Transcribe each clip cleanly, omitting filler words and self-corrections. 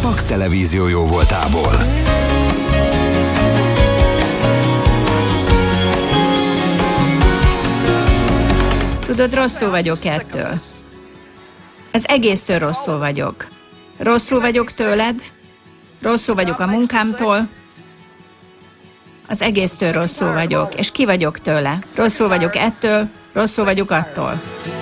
Max Televízió jóvoltából. Tudod, rosszul vagyok ettől. Az egésztől rosszul vagyok. Rosszul vagyok tőled, rosszul vagyok a munkámtól, az egésztől rosszul vagyok, és ki vagyok tőle. Rosszul vagyok ettől, rosszul vagyok attól.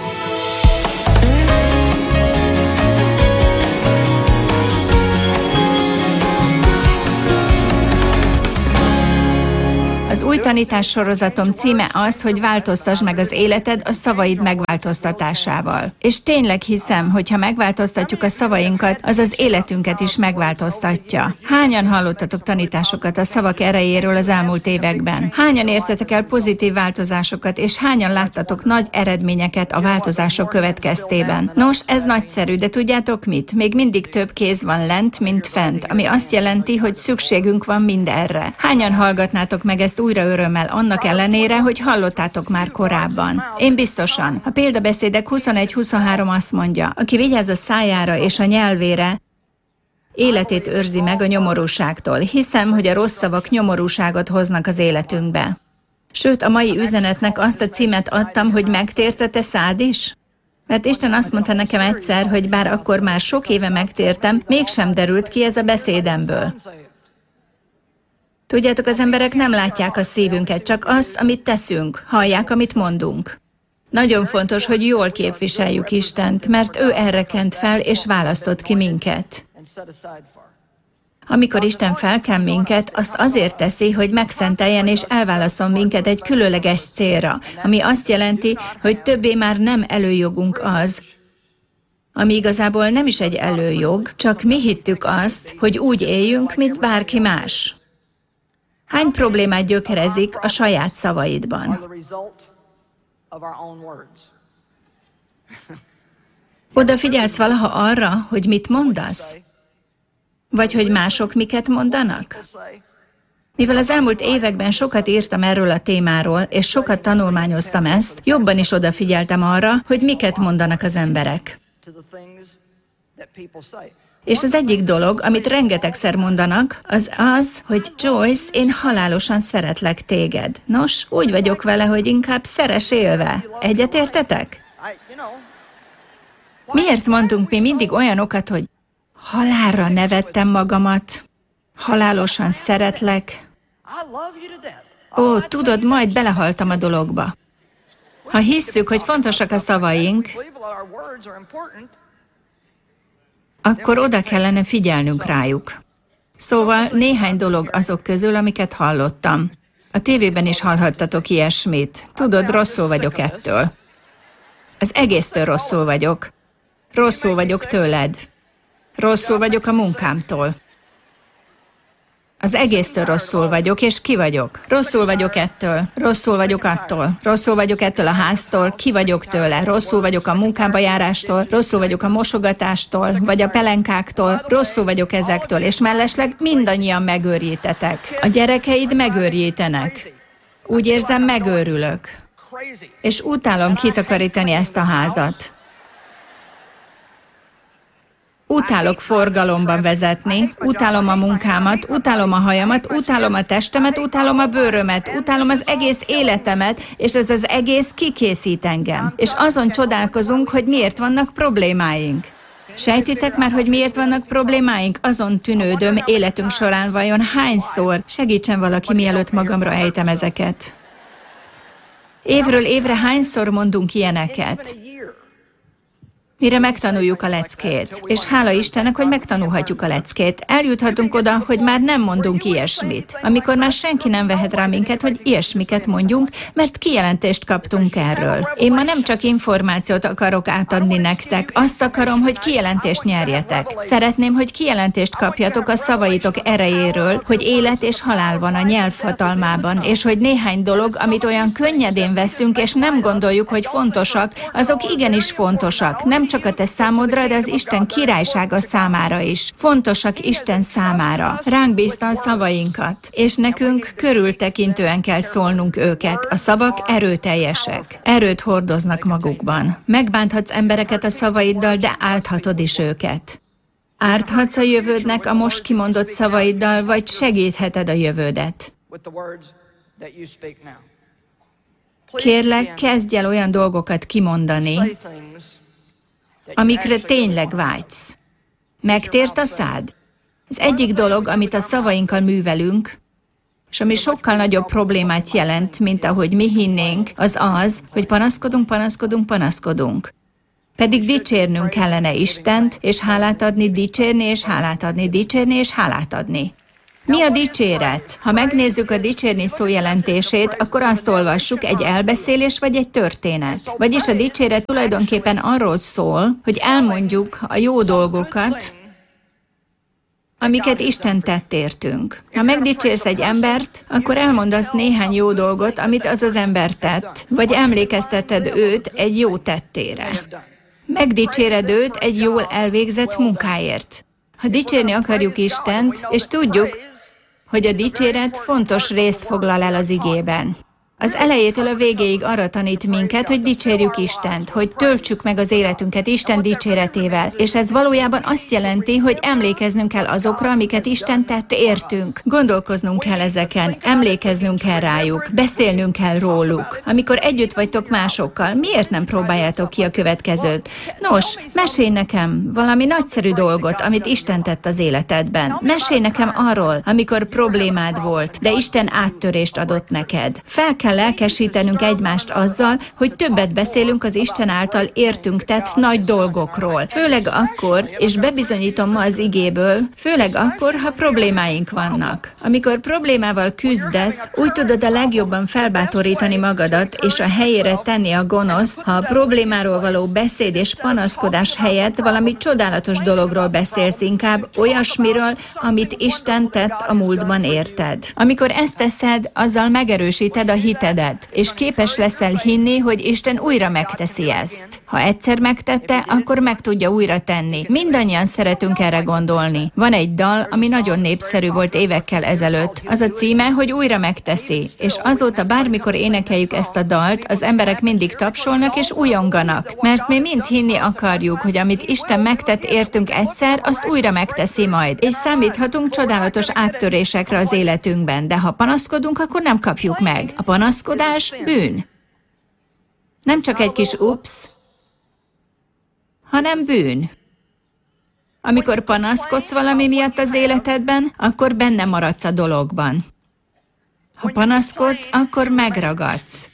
Az új tanítássorozatom címe az, hogy változtasd meg az életed a szavaid megváltoztatásával. És tényleg hiszem, hogy ha megváltoztatjuk a szavainkat, az az életünket is megváltoztatja. Hányan hallottatok tanításokat a szavak erejéről az elmúlt években? Hányan értetek el pozitív változásokat, és hányan láttatok nagy eredményeket a változások következtében? Nos, ez nagyszerű, de tudjátok mit? Még mindig több kéz van lent, mint fent, ami azt jelenti, hogy szükségünk van mindenre. Hányan hallgatnátok meg ezt újra örömmel annak ellenére, hogy hallottátok már korábban? Én biztosan. A példabeszédek 21-23 azt mondja, aki vigyáz a szájára és a nyelvére, életét őrzi meg a nyomorúságtól. Hiszem, hogy a rossz szavak nyomorúságot hoznak az életünkbe. Sőt, a mai üzenetnek azt a címet adtam, hogy megtért a te szád is? Mert Isten azt mondta nekem egyszer, hogy bár akkor már sok éve megtértem, mégsem derült ki ez a beszédemből. Tudjátok, az emberek nem látják a szívünket, csak azt, amit teszünk, hallják, amit mondunk. Nagyon fontos, hogy jól képviseljük Istent, mert ő erre kent fel, és választott ki minket. Amikor Isten felken minket, azt azért teszi, hogy megszenteljen és elválasszon minket egy különleges célra, ami azt jelenti, hogy többé már nem előjogunk az, ami igazából nem is egy előjog, csak mi hittük azt, hogy úgy éljünk, mint bárki más. Hány problémát gyökerezik a saját szavaidban? Odafigyelsz valaha arra, hogy mit mondasz? Vagy hogy mások miket mondanak? Mivel az elmúlt években sokat írtam erről a témáról, és sokat tanulmányoztam ezt, jobban is odafigyeltem arra, hogy miket mondanak az emberek. És az egyik dolog, amit rengetegszer mondanak, az az, hogy Joyce, én halálosan szeretlek téged. Nos, úgy vagyok vele, hogy inkább szeress élve. Egyetértetek? Miért mondunk mi mindig olyanokat, hogy halálra nevettem magamat, halálosan szeretlek? Ó, tudod, majd belehaltam a dologba. Ha hisszük, hogy fontosak a szavaink, akkor oda kellene figyelnünk rájuk. Szóval néhány dolog azok közül, amiket hallottam. A tévében is hallhattatok ilyesmit. Tudod, rosszul vagyok ettől. Az egésztől rosszul vagyok. Rosszul vagyok tőled. Rosszul vagyok a munkámtól. Az egésztől rosszul vagyok, és ki vagyok? Rosszul vagyok ettől, rosszul vagyok attól, rosszul vagyok ettől a háztól, ki vagyok tőle, rosszul vagyok a munkába járástól, rosszul vagyok a mosogatástól, vagy a pelenkáktól, rosszul vagyok ezektől, és mellesleg mindannyian megőrjítetek. A gyerekeid megőrjítenek. Úgy érzem, megőrülök. És utálom kitakarítani ezt a házat. Utálok forgalomban vezetni, utálom a munkámat, utálom a hajamat, utálom a testemet, utálom a bőrömet, utálom az egész életemet, és ez az egész kikészít engem. És azon csodálkozunk, hogy miért vannak problémáink. Sejtitek már, hogy miért vannak problémáink? Azon tűnődöm életünk során vajon hányszor. Segítsen valaki, mielőtt magamra ejtem ezeket. Évről évre hányszor mondunk ilyeneket? Mire megtanuljuk a leckét. És hála Istennek, hogy megtanulhatjuk a leckét. Eljuthatunk oda, hogy már nem mondunk ilyesmit. Amikor már senki nem vehet rá minket, hogy ilyesmiket mondjunk, mert kijelentést kaptunk erről. Én ma nem csak információt akarok átadni nektek, azt akarom, hogy kijelentést nyerjetek. Szeretném, hogy kijelentést kapjatok a szavaitok erejéről, hogy élet és halál van a nyelv hatalmában, és hogy néhány dolog, amit olyan könnyedén veszünk, és nem gondoljuk, hogy fontosak, azok igenis fontosak. Nem csak a te számodra, de az Isten királysága számára is. Fontosak Isten számára. Ránk bízta a szavainkat, és nekünk körültekintően kell szólnunk őket. A szavak erőteljesek. Erőt hordoznak magukban. Megbánthatsz embereket a szavaiddal, de álthatod is őket. Árthatsz a jövődnek a most kimondott szavaiddal, vagy segítheted a jövődet? Kérlek, kezdj el olyan dolgokat kimondani, amikre tényleg vágysz. Megtért a szád? Az egyik dolog, amit a szavainkkal művelünk, és ami sokkal nagyobb problémát jelent, mint ahogy mi hinnénk, az az, hogy panaszkodunk. Pedig dicsérnünk kellene Istent, és hálát adni, dicsérni, és hálát adni, dicsérni, és hálát adni. Mi a dicséret? Ha megnézzük a dicsérni szó jelentését, akkor azt olvassuk, egy elbeszélés vagy egy történet. Vagyis a dicséret tulajdonképpen arról szól, hogy elmondjuk a jó dolgokat, amiket Isten tett értünk. Ha megdicsérsz egy embert, akkor elmondasz néhány jó dolgot, amit az az ember tett, vagy emlékezteted őt egy jó tettére. Megdicséred őt egy jól elvégzett munkáért. Ha dicsérni akarjuk Istent, és tudjuk, hogy a dicséret fontos részt foglal el az igében. Az elejétől a végéig arra tanít minket, hogy dicsérjük Istent, hogy töltsük meg az életünket Isten dicséretével, és ez valójában azt jelenti, hogy emlékeznünk kell azokra, amiket Isten tett értünk. Gondolkoznunk kell ezeken, emlékeznünk kell rájuk, beszélnünk kell róluk. Amikor együtt vagytok másokkal, miért nem próbáljátok ki a következőt? Nos, mesélj nekem valami nagyszerű dolgot, amit Isten tett az életedben. Mesélj nekem arról, amikor problémád volt, de Isten áttörést adott neked. Fel kell lelkesítenünk egymást azzal, hogy többet beszélünk az Isten által értünk tett nagy dolgokról. Főleg akkor, és bebizonyítom ma az igéből, főleg akkor, ha problémáink vannak. Amikor problémával küzdesz, úgy tudod a legjobban felbátorítani magadat, és a helyére tenni a gonoszt, ha a problémáról való beszéd és panaszkodás helyett valami csodálatos dologról beszélsz, inkább olyasmiről, amit Isten tett a múltban érted. Amikor ezt teszed, azzal megerősíted a hitedet, és képes leszel hinni, hogy Isten újra megteszi ezt. Ha egyszer megtette, akkor meg tudja újra tenni. Mindannyian szeretünk erre gondolni. Van egy dal, ami nagyon népszerű volt évekkel ezelőtt. Az a címe, hogy újra megteszi, és azóta bármikor énekeljük ezt a dalt, az emberek mindig tapsolnak és újonganak, mert mi mind hinni akarjuk, hogy amit Isten megtett értünk egyszer, azt újra megteszi majd, és számíthatunk csodálatos áttörésekre az életünkben, de ha panaszkodunk, akkor nem kapjuk meg. A panaszkodás bűn. Nem csak egy kis ups, hanem bűn. Amikor panaszkodsz valami miatt az életedben, akkor benne maradsz a dologban. Ha panaszkodsz, akkor megragadsz.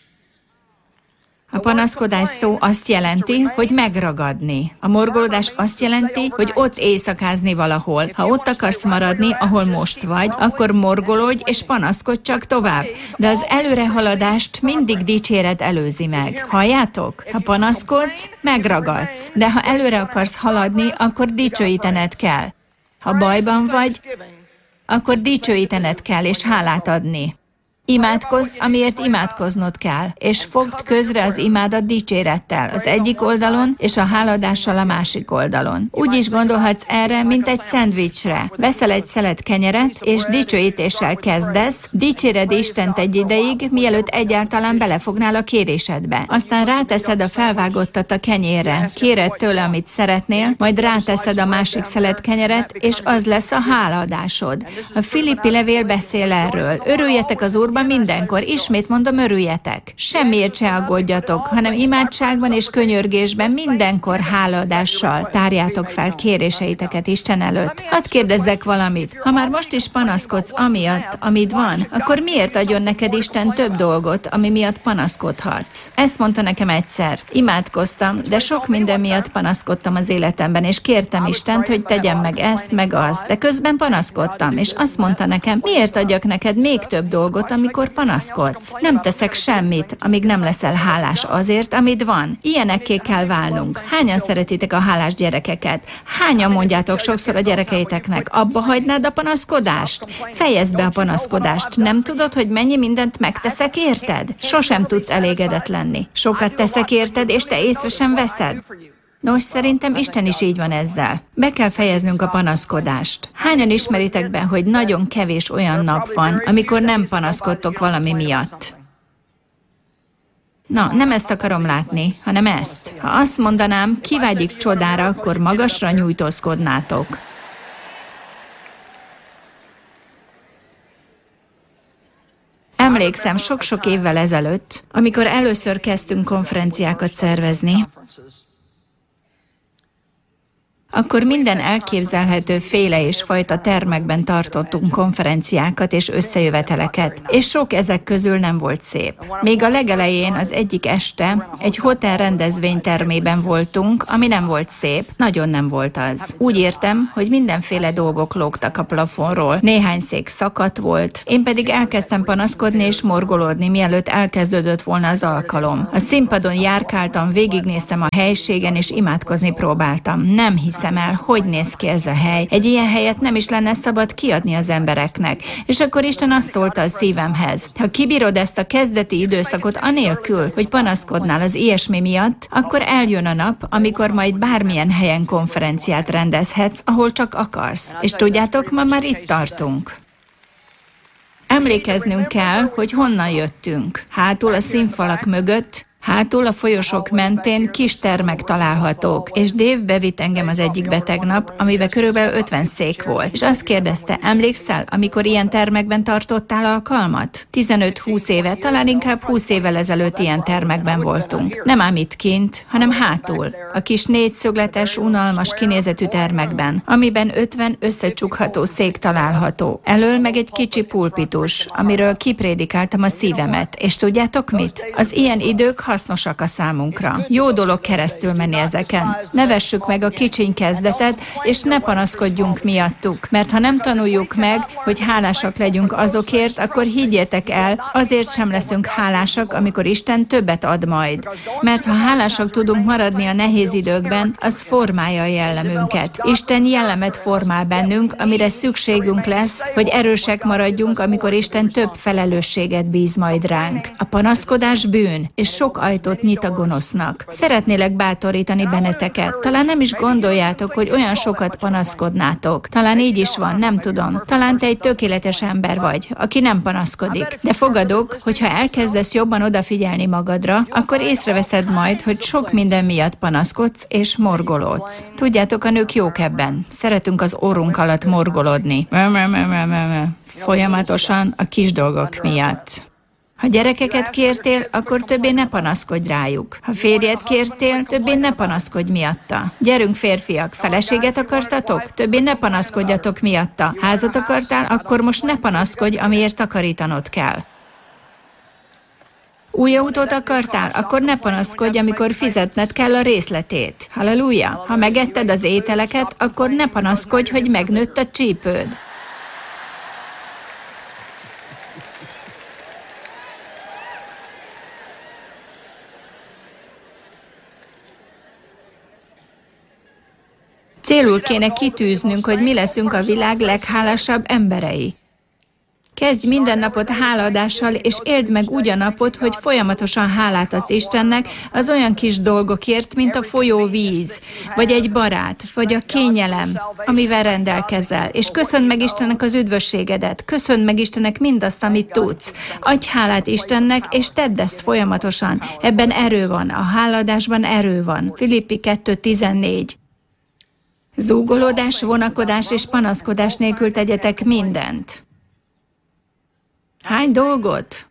A panaszkodás szó azt jelenti, hogy megragadni. A morgolódás azt jelenti, hogy ott éjszakázni valahol. Ha ott akarsz maradni, ahol most vagy, akkor morgolódj és panaszkodj csak tovább. De az előrehaladást mindig dicséret előzi meg. Halljátok? Ha panaszkodsz, megragadsz. De ha előre akarsz haladni, akkor dicsőítened kell. Ha bajban vagy, akkor dicsőítened kell és hálát adni. Imádkozz, amiért imádkoznod kell, és fogd közre az imádat dicsérettel az egyik oldalon, és a háladással a másik oldalon. Úgy is gondolhatsz erre, mint egy szendvicsre. Veszel egy szelet kenyeret, és dicsőítéssel kezdesz, dicséred Istent egy ideig, mielőtt egyáltalán belefognál a kérésedbe. Aztán ráteszed a felvágottat a kenyérre, kéred tőle, amit szeretnél, majd ráteszed a másik szelet kenyeret, és az lesz a hálaadásod. A Filippi levél beszél erről. Örüljetek az Úrban mindenkor, ismét mondom, örüljetek. Semmiért se aggódjatok, hanem imádságban és könyörgésben mindenkor hálaadással tárjátok fel kéréseiteket Isten előtt. Hadd kérdezzek valamit. Ha már most is panaszkodsz amiatt, amit van, akkor miért adjon neked Isten több dolgot, ami miatt panaszkodhatsz? Ezt mondta nekem egyszer. Imádkoztam, de sok minden miatt panaszkodtam az életemben, és kértem Istent, hogy tegyem meg ezt, meg azt, de közben panaszkodtam, és azt mondta nekem, miért adjak neked még több dolgot, amikor panaszkodsz. Nem teszek semmit, amíg nem leszel hálás azért, amit van. Ilyenekké kell válnunk. Hányan szeretitek a hálás gyerekeket? Hányan mondjátok sokszor a gyerekeiteknek, abba hagynád a panaszkodást? Fejezd be a panaszkodást. Nem tudod, hogy mennyi mindent megteszek érted? Sosem tudsz elégedett lenni. Sokat teszek érted, és te észre sem veszed. Nos, szerintem Isten is így van ezzel. Be kell fejeznünk a panaszkodást. Hányan ismeritek be, hogy nagyon kevés olyan nap van, amikor nem panaszkodtok valami miatt? Na, nem ezt akarom látni, hanem ezt. Ha azt mondanám, ki vágyik csodára, akkor magasra nyújtózkodnátok. Emlékszem sok-sok évvel ezelőtt, amikor először kezdtünk konferenciákat szervezni, akkor minden elképzelhető féle és fajta termekben tartottunk konferenciákat és összejöveteleket, és sok ezek közül nem volt szép. Még a legelején az egyik este egy hotel rendezvénytermében voltunk, ami nem volt szép, nagyon nem volt az. Úgy értem, hogy mindenféle dolgok lógtak a plafonról, néhány szék szakadt volt, én pedig elkezdtem panaszkodni és morgolódni, mielőtt elkezdődött volna az alkalom. A színpadon járkáltam, végignéztem a helységen és imádkozni próbáltam. Nem hiszem el, hogy néz ki ez a hely. Egy ilyen helyet nem is lenne szabad kiadni az embereknek. És akkor Isten azt szólta a szívemhez: ha kibírod ezt a kezdeti időszakot anélkül, hogy panaszkodnál az ilyesmi miatt, akkor eljön a nap, amikor majd bármilyen helyen konferenciát rendezhetsz, ahol csak akarsz. És tudjátok, ma már itt tartunk. Emlékeznünk kell, hogy honnan jöttünk. Hátul a színfalak mögött, hátul a folyosók mentén kis termek találhatók, és Dave bevitt engem az egyikbe tegnap, amiben körülbelül 50 szék volt. És azt kérdezte: emlékszel, amikor ilyen termekben tartottál alkalmat? 15-20 éve, talán inkább 20 évvel ezelőtt ilyen termekben voltunk. Nem ám itt kint, hanem hátul. A kis négyszögletes, unalmas kinézetű termekben, amiben 50 összecsukható szék található. Elől meg egy kicsi pulpitus, amiről kiprédikáltam a szívemet. És tudjátok mit? Az ilyen idők hasznosak a számunkra. Jó dolog keresztül menni ezeken. Ne vessük meg a kicsiny kezdetet, és ne panaszkodjunk miattuk, mert ha nem tanuljuk meg, hogy hálásak legyünk azokért, akkor higgyétek el, azért sem leszünk hálásak, amikor Isten többet ad majd. Mert ha hálásak tudunk maradni a nehéz időkben, az formálja a jellemünket. Isten jellemet formál bennünk, amire szükségünk lesz, hogy erősek maradjunk, amikor Isten több felelősséget bíz majd ránk. A panaszkodás bűn, és sok ajtót nyit a gonosznak. Szeretnélek bátorítani benneteket. Talán nem is gondoljátok, hogy olyan sokat panaszkodnátok. Talán így is van, nem tudom. Talán te egy tökéletes ember vagy, aki nem panaszkodik. De fogadok, hogy ha elkezdesz jobban odafigyelni magadra, akkor észreveszed majd, hogy sok minden miatt panaszkodsz és morgolódsz. Tudjátok, a nők jók ebben. Szeretünk az orrunk alatt morgolódni. Folyamatosan a kis dolgok miatt. Ha gyerekeket kértél, akkor többé ne panaszkodj rájuk. Ha férjet kértél, többé ne panaszkodj miatta. Gyerünk férfiak, feleséget akartatok? Többé ne panaszkodjatok miatta. Házat akartál? Akkor most ne panaszkodj, amiért takarítanod kell. Új autót akartál? Akkor ne panaszkodj, amikor fizetned kell a részletét. Halleluja! Ha megetted az ételeket, akkor ne panaszkodj, hogy megnőtt a csípőd. Célul kéne kitűznünk, hogy mi leszünk a világ leghálásabb emberei. Kezdj minden napot hálaadással, és éld meg úgy a napot, hogy folyamatosan hálát adsz Istennek az olyan kis dolgokért, mint a folyó víz, vagy egy barát, vagy a kényelem, amivel rendelkezel. És köszönd meg Istennek az üdvösségedet, köszönd meg Istennek mindazt, amit tudsz. Adj hálát Istennek, és tedd ezt folyamatosan. Ebben erő van, a hálaadásban erő van. Filippi 2:14. Zúgolódás, vonakodás és panaszkodás nélkül tegyetek mindent. Hány dolgot?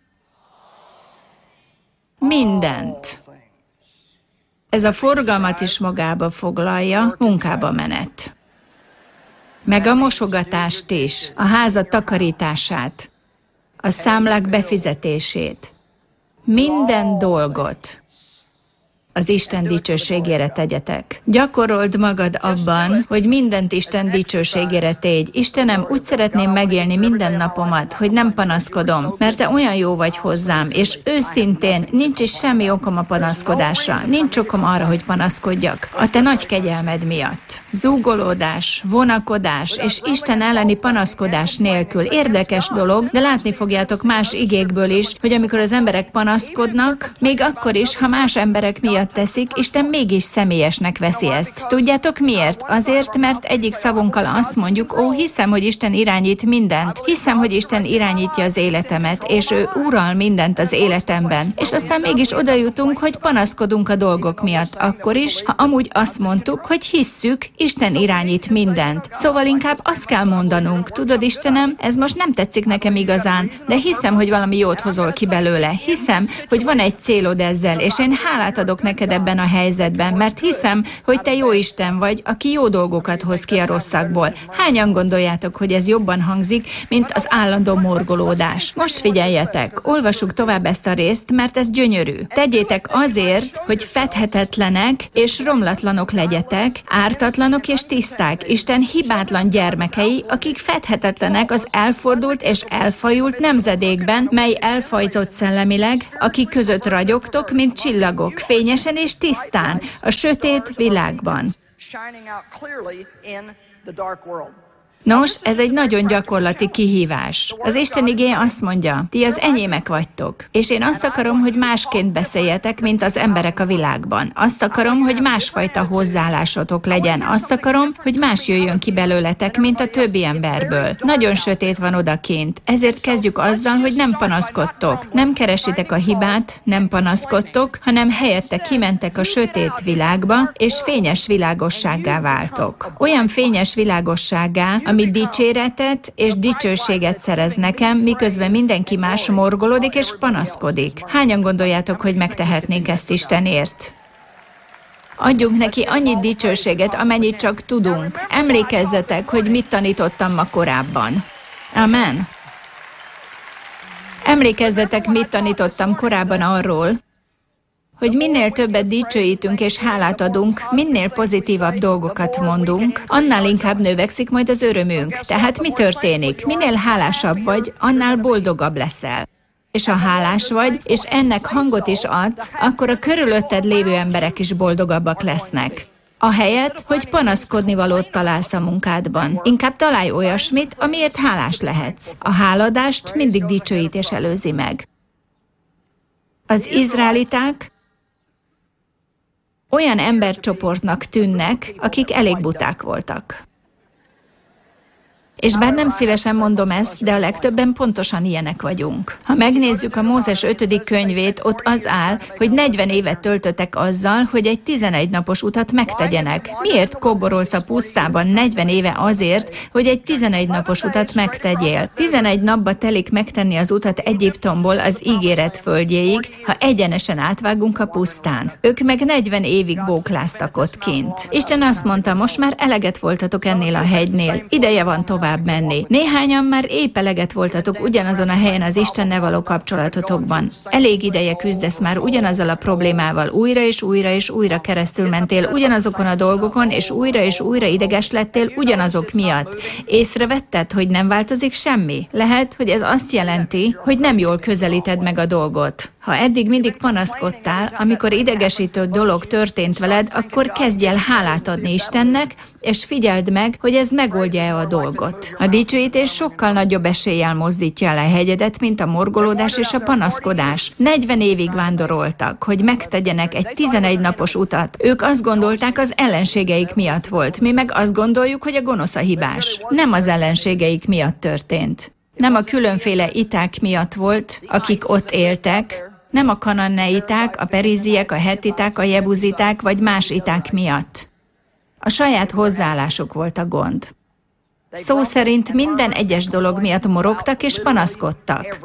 Mindent. Ez a forgalmat is magába foglalja, munkába menet. Meg a mosogatást is, a házat takarítását, a számlák befizetését. Minden dolgot az Isten dicsőségére tegyetek. Gyakorold magad abban, hogy mindent Isten dicsőségére tégy. Istenem, úgy szeretném megélni minden napomat, hogy nem panaszkodom, mert te olyan jó vagy hozzám, és őszintén nincs is semmi okom a panaszkodásra. Nincs okom arra, hogy panaszkodjak. A te nagy kegyelmed miatt. Zúgolódás, vonakodás és Isten elleni panaszkodás nélkül érdekes dolog, de látni fogjátok más igékből is, hogy amikor az emberek panaszkodnak, még akkor is, ha más emberek miatt miatt teszik, Isten mégis személyesnek veszi ezt. Tudjátok miért? Azért, mert egyik szavunkkal azt mondjuk, ó, hiszem, hogy Isten irányít mindent. Hiszem, hogy Isten irányítja az életemet, és ő ural mindent az életemben. És aztán mégis oda jutunk, hogy panaszkodunk a dolgok miatt. Akkor is, ha amúgy azt mondtuk, hogy hisszük, Isten irányít mindent. Szóval inkább azt kell mondanunk, tudod, Istenem, ez most nem tetszik nekem igazán, de hiszem, hogy valami jót hozol ki belőle. Hiszem, hogy van egy célod ezzel, és én hálát adok neked ebben a helyzetben, mert hiszem, hogy te jó Isten vagy, aki jó dolgokat hoz ki a rosszakból. Hányan gondoljátok, hogy ez jobban hangzik, mint az állandó morgolódás? Most figyeljetek, olvassuk tovább ezt a részt, mert ez gyönyörű. Tegyétek azért, hogy fedhetetlenek és romlatlanok legyetek, ártatlanok és tiszták, Isten hibátlan gyermekei, akik fedhetetlenek az elfordult és elfajult nemzedékben, mely elfajzott szellemileg, akik között ragyogtok, mint csillagok, fényesen és tisztán, a sötét világban. Nos, ez egy nagyon gyakorlati kihívás. Az Isten igéje azt mondja, ti az enyémek vagytok, és én azt akarom, hogy másként beszéljetek, mint az emberek a világban. Azt akarom, hogy másfajta hozzáállásotok legyen. Azt akarom, hogy más jöjjön ki belőletek, mint a többi emberből. Nagyon sötét van odakint, ezért kezdjük azzal, hogy nem panaszkodtok. Nem keresitek a hibát, nem panaszkodtok, hanem helyette kimentek a sötét világba, és fényes világossággá váltok. Olyan fényes világossággá, ami dicséretet és dicsőséget szerez nekem, miközben mindenki más morgolódik és panaszkodik. Hányan gondoljátok, hogy megtehetnénk ezt Istenért? Adjunk neki annyi dicsőséget, amennyit csak tudunk. Emlékezzetek, hogy mit tanítottam ma korábban. Amen. Emlékezzetek, mit tanítottam korábban arról, hogy minél többet dicsőítünk és hálát adunk, minél pozitívabb dolgokat mondunk, annál inkább növekszik majd az örömünk. Tehát mi történik? Minél hálásabb vagy, annál boldogabb leszel. És ha hálás vagy, és ennek hangot is adsz, akkor a körülötted lévő emberek is boldogabbak lesznek. Ahelyett, hogy panaszkodni valót találsz a munkádban. Inkább találj olyasmit, amiért hálás lehetsz. A háladást mindig dicsőítés előzi meg. Az izraeliták olyan embercsoportnak tűnnek, akik elég buták voltak. És bár nem szívesen mondom ezt, de a legtöbben pontosan ilyenek vagyunk. Ha megnézzük a Mózes 5. könyvét, ott az áll, hogy 40 évet töltöttek azzal, hogy egy 11 napos utat megtegyenek. Miért kóborolsz a pusztában 40 éve azért, hogy egy 11 napos utat megtegyél? 11 napba telik megtenni az utat Egyiptomból az ígéret földjéig, ha egyenesen átvágunk a pusztán. Ők meg 40 évig bókláztak ott kint. Isten azt mondta, most már eleget voltatok ennél a hegynél, ideje van tovább menni. Néhányan már épp eleget voltatok ugyanazon a helyen az Istennel való kapcsolatotokban. Elég ideje küzdesz már ugyanazzal a problémával, újra és újra és újra keresztül mentél ugyanazokon a dolgokon, és újra ideges lettél ugyanazok miatt. Észrevetted, hogy nem változik semmi? Lehet, hogy ez azt jelenti, hogy nem jól közelíted meg a dolgot. Ha eddig mindig panaszkodtál, amikor idegesítő dolog történt veled, akkor kezdj el hálát adni Istennek, és figyeld meg, hogy ez megoldja-e a dolgot. A dicsőítés sokkal nagyobb eséllyel mozdítja el a hegyedet, mint a morgolódás és a panaszkodás. 40 évig vándoroltak, hogy megtegyenek egy 11 napos utat. Ők azt gondolták, az ellenségeik miatt volt. Mi meg azt gondoljuk, hogy a gonosz a hibás. Nem az ellenségeik miatt történt. Nem a különféle iták miatt volt, akik ott éltek, nem a kananneiták, a periziek, a hettiták, a jebuziták vagy más iták miatt. A saját hozzáállásuk volt a gond. Szó szerint minden egyes dolog miatt morogtak és panaszkodtak.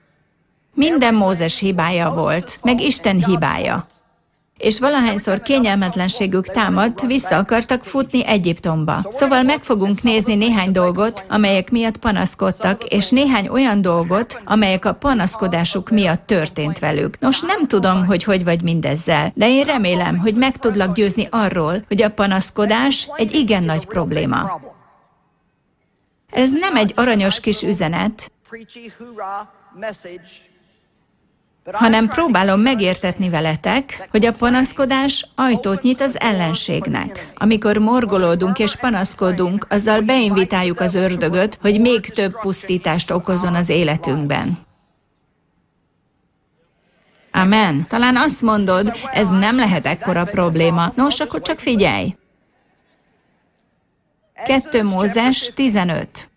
Minden Mózes hibája volt, meg Isten hibája. És valahányszor kényelmetlenségük támadt, vissza akartak futni Egyiptomba. Szóval meg fogunk nézni néhány dolgot, amelyek miatt panaszkodtak, és néhány olyan dolgot, amelyek a panaszkodásuk miatt történt velük. Nos, nem tudom, hogy vagy mindezzel, de én remélem, hogy meg tudlak győzni arról, hogy a panaszkodás egy igen nagy probléma. Ez nem egy aranyos kis üzenet, hanem próbálom megértetni veletek, hogy a panaszkodás ajtót nyit az ellenségnek. Amikor morgolódunk és panaszkodunk, azzal beinvitáljuk az ördögöt, hogy még több pusztítást okozzon az életünkben. Amen. Talán azt mondod, ez nem lehet ekkora probléma. Nos, akkor csak figyelj. 2 Mózes 15.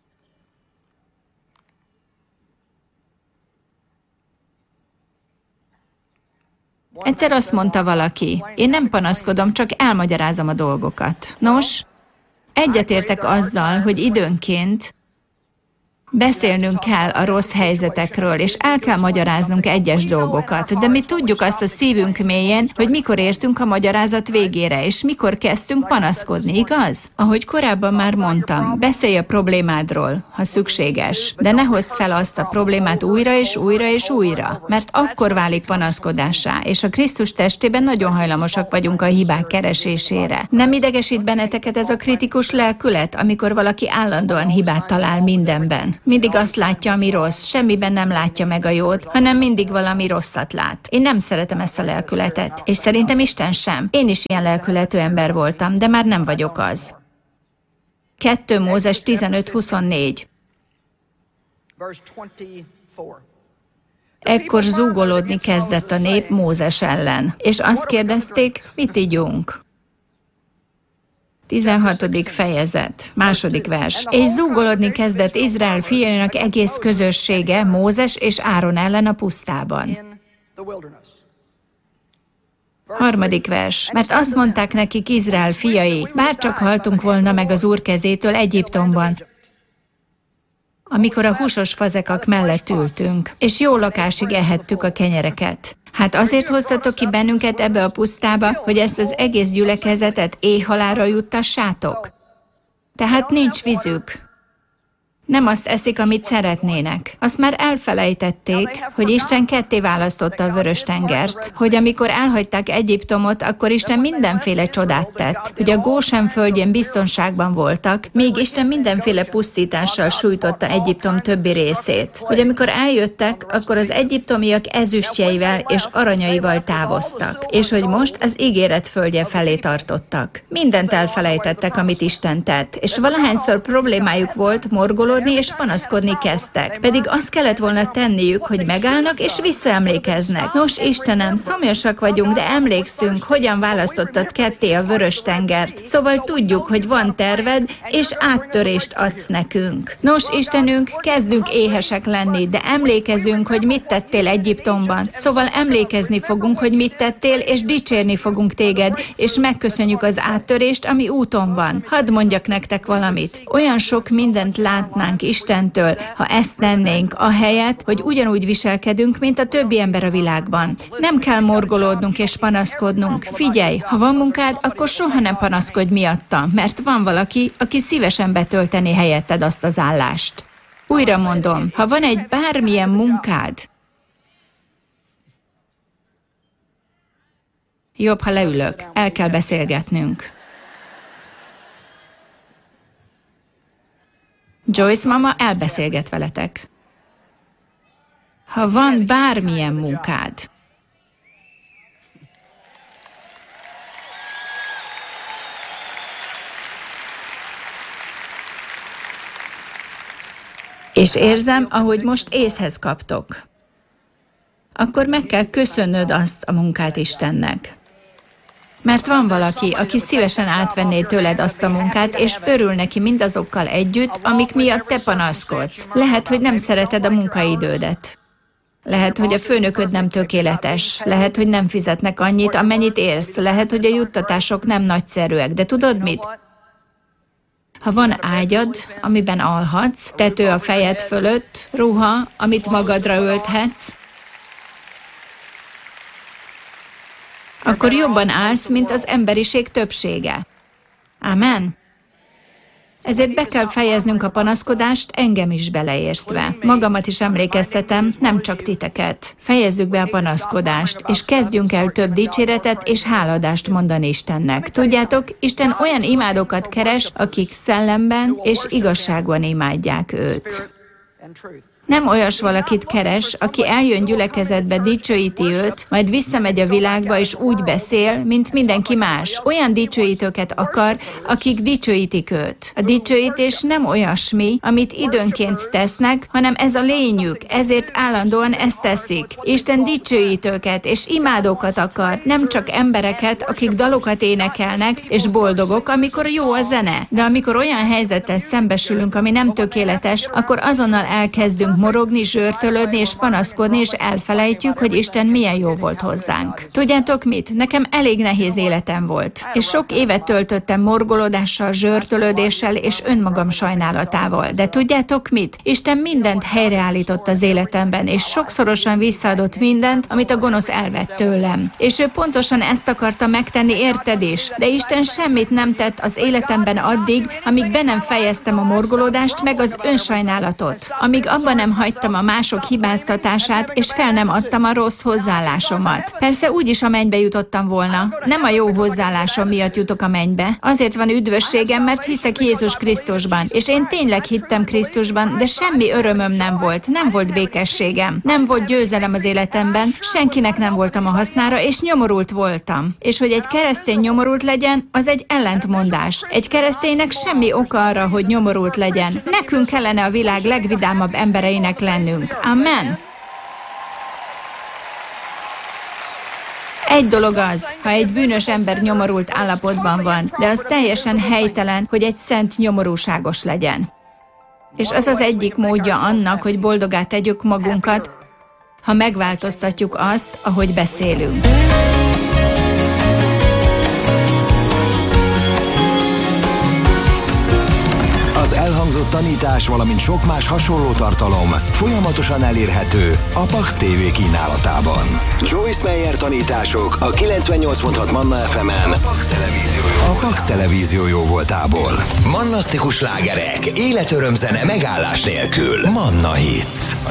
Egyszer azt mondta valaki, én nem panaszkodom, csak elmagyarázom a dolgokat. Nos, egyetértek azzal, hogy időnként beszélnünk kell a rossz helyzetekről, és el kell magyaráznunk egyes dolgokat, de mi tudjuk azt a szívünk mélyén, hogy mikor értünk a magyarázat végére, és mikor kezdtünk panaszkodni, igaz? Ahogy korábban már mondtam, beszélj a problémádról, ha szükséges, de ne hozd fel azt a problémát újra és újra és újra, mert akkor válik panaszkodássá, és a Krisztus testében nagyon hajlamosak vagyunk a hibák keresésére. Nem idegesít benneteket ez a kritikus lelkület, amikor valaki állandóan hibát talál mindenben? Mindig azt látja, ami rossz, semmiben nem látja meg a jót, hanem mindig valami rosszat lát. Én nem szeretem ezt a lelkületet, és szerintem Isten sem. Én is ilyen lelkületű ember voltam, de már nem vagyok az. 2 Mózes 15-24. Ekkor zúgolódni kezdett a nép Mózes ellen, és azt kérdezték, mit ígyunk? 16. fejezet, 2. vers. És zúgolódni kezdett Izrael fiainak egész közössége Mózes és Áron ellen a pusztában. 3. vers. Mert azt mondták nekik Izrael fiai, bárcsak haltunk volna meg az Úr kezétől Egyiptomban, amikor a húsos fazekak mellett ültünk, és jó lakásig ehettük a kenyereket. Hát azért hoztatok ki bennünket ebbe a pusztába, hogy ezt az egész gyülekezetet éhhalálra juttassátok? Tehát nincs vízük. Nem azt eszik, amit szeretnének. Azt már elfelejtették, hogy Isten ketté választotta a Vörös-tengert, hogy amikor elhagyták Egyiptomot, akkor Isten mindenféle csodát tett, hogy a Gósen földjén biztonságban voltak, míg Isten mindenféle pusztítással sújtotta Egyiptom többi részét. Hogy amikor eljöttek, akkor az egyiptomiak ezüstjeivel és aranyaival távoztak, és hogy most az ígéret földje felé tartottak. Mindent elfelejtettek, amit Isten tett, és valahányszor problémájuk volt, morgolódni és panaszkodni kezdtek. Pedig azt kellett volna tenniük, hogy megállnak és visszaemlékeznek. Nos, Istenem, szomjasak vagyunk, de emlékszünk, hogyan választottad ketté a Vörös-tengert. Szóval tudjuk, hogy van terved, és áttörést adsz nekünk. Nos, Istenünk, kezdünk éhesek lenni, de emlékezünk, hogy mit tettél Egyiptomban. Szóval emlékezni fogunk, hogy mit tettél, és dicsérni fogunk téged, és megköszönjük az áttörést, ami úton van. Hadd mondjak nektek valamit. Olyan sok mindent látnánk Istentől, ha ezt tennénk, ahelyett, hogy ugyanúgy viselkedünk, mint a többi ember a világban. Nem kell morgolódnunk és panaszkodnunk. Figyelj, ha van munkád, akkor soha nem panaszkodj miatta, mert van valaki, aki szívesen betölteni helyetted azt az állást. Újra mondom, ha van egy bármilyen munkád, jobb, ha leülök, el kell beszélgetnünk. Joyce mama elbeszélget veletek. Ha van bármilyen munkád, és érzem, ahogy most észhez kaptok, akkor meg kell köszönnöd azt a munkát Istennek. Mert van valaki, aki szívesen átvenné tőled azt a munkát, és örül neki mindazokkal együtt, amik miatt te panaszkodsz. Lehet, hogy nem szereted a munkaidődet. Lehet, hogy a főnököd nem tökéletes. Lehet, hogy nem fizetnek annyit, amennyit érsz. Lehet, hogy a juttatások nem nagyszerűek. De tudod mit? Ha van ágyad, amiben alhatsz, tető a fejed fölött, ruha, amit magadra ölthetsz, akkor jobban állsz, mint az emberiség többsége. Amen. Ezért be kell fejeznünk a panaszkodást, engem is beleértve. Magamat is emlékeztetem, nem csak titeket. Fejezzük be a panaszkodást, és kezdjünk el több dicséretet és háladást mondani Istennek. Tudjátok, Isten olyan imádókat keres, akik szellemben és igazságban imádják őt. Nem olyas valakit keres, aki eljön gyülekezetbe, dicsőíti őt, majd visszamegy a világba és úgy beszél, mint mindenki más. Olyan dicsőítőket akar, akik dicsőítik őt. A dicsőítés nem olyasmi, amit időnként tesznek, hanem ez a lényük, ezért állandóan ezt teszik. Isten dicsőítőket és imádókat akar, nem csak embereket, akik dalokat énekelnek és boldogok, amikor jó a zene. De amikor olyan helyzettel szembesülünk, ami nem tökéletes, akkor azonnal elkezdünk morogni, zsörtölődni és panaszkodni, és elfelejtjük, hogy Isten milyen jó volt hozzánk. Tudjátok mit? Nekem elég nehéz életem volt, és sok évet töltöttem morgolódással, zsörtölődéssel és önmagam sajnálatával. De tudjátok mit? Isten mindent helyreállított az életemben, és sokszorosan visszaadott mindent, amit a gonosz elvett tőlem. És ő pontosan ezt akarta megtenni, érted is? De Isten semmit nem tett az életemben addig, amíg be nem fejeztem a morgolódást, meg az önsajnálatot. Amíg abban nem hagytam a mások hibáztatását, és fel nem adtam a rossz hozzáállásomat. Persze úgyis a mennybe jutottam volna. Nem a jó hozzáállásom miatt jutok a mennybe. Azért van üdvösségem, mert hiszek Jézus Krisztusban. És én tényleg hittem Krisztusban, de semmi örömöm nem volt. Nem volt békességem. Nem volt győzelem az életemben, senkinek nem voltam a hasznára, és nyomorult voltam. És hogy egy keresztény nyomorult legyen, az egy ellentmondás. Egy kereszténynek semmi oka arra, hogy nyomorult legyen. Nekünk kellene a világ legvidámabb embereinek lennünk. Amen. Egy dolog az, ha egy bűnös ember nyomorult állapotban van, de az teljesen helytelen, hogy egy szent nyomorúságos legyen. És az az egyik módja annak, hogy boldoggá tegyük magunkat, ha megváltoztatjuk azt, ahogy beszélünk. Az elhangzott tanítás, valamint sok más hasonló tartalom folyamatosan elérhető a Pax TV kínálatában. Joyce Meyer tanítások a 98.6 Manna FM-en, a Pax Televízió jóvoltából. Mannasztikus slágerek, életörömzene megállás nélkül. Manna Hits.